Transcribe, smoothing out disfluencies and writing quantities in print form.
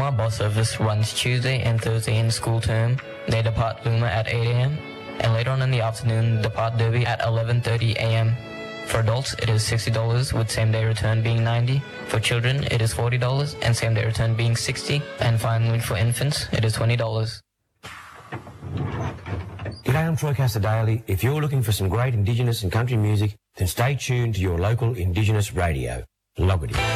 Luma bus service runs Tuesday and Thursday in school term. They depart Luma at 8 a.m. and later on in the afternoon depart Derby at 11:30 a.m. For adults, it is $60 with same-day return being $90. For children, it is $40 and same-day return being $60. And finally, for infants, it is $20. G'day, I'm Troy Cassar-Daly. If you're looking for some great Indigenous and country music, then stay tuned to your local Indigenous radio. Loggity.